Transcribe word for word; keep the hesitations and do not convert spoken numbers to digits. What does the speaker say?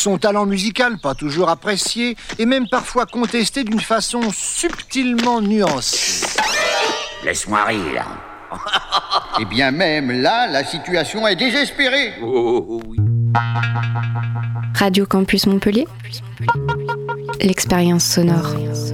son talent musical, pas toujours apprécié, et même parfois contesté d'une façon subtilement nuancée. Laisse-moi rire. Eh bien, même là, la situation est désespérée. Oh, oh, oui. Radio Campus Montpellier, l'expérience sonore.